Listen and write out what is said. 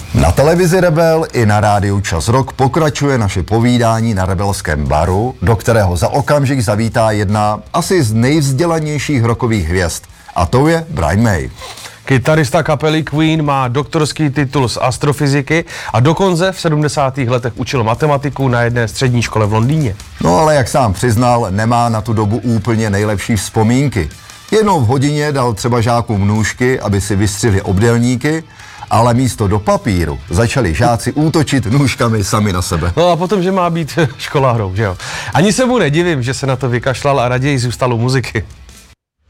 Na televizi Rebel i na rádiu Čas Rock pokračuje naše povídání na Rebelském baru, do kterého za okamžik zavítá jedna asi z nejvzdělanějších rockových hvězd. A to je Brian May. Kytarista kapely Queen má doktorský titul z astrofyziky a dokonce v 70. letech učil matematiku na jedné střední škole v Londýně. No ale jak sám přiznal, nemá na tu dobu úplně nejlepší vzpomínky. Jednou v hodině dal třeba žákům nůžky, aby si vystřihli obdélníky, ale místo do papíru začali žáci útočit nůžkami sami na sebe. No a potom, že má být školářou, že jo. Ani se mu nedivím, že se na to vykašlal a raději zůstal u muziky.